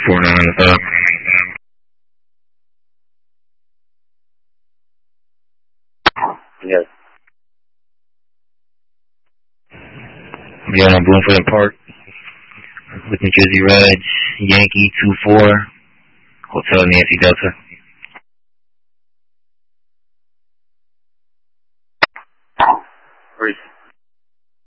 4995. Yes. Beyond on Bloomfield Park. With New Jersey Reds, Yankee 24, Hotel Nancy Delta. Reese.